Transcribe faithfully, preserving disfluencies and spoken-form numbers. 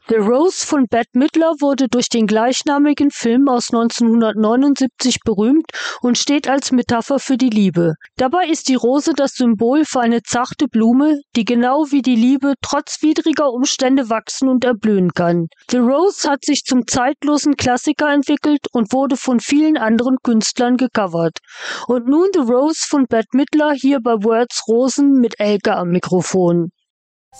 The Rose von Bette Midler wurde durch den gleichnamigen Film aus neunzehnhundertneunundsiebzig berühmt und steht als Metapher für die Liebe. Dabei ist die Rose das Symbol für eine zarte Blume, die genau wie die Liebe trotz widriger Umstände wachsen und erblühen kann. The Rose hat sich zum zeitlosen Klassiker entwickelt und wurde von vielen anderen Künstlern gecovert. Und nun The Rose von Bette Midler hier bei Words Rosen mit Elke am Mikrofon.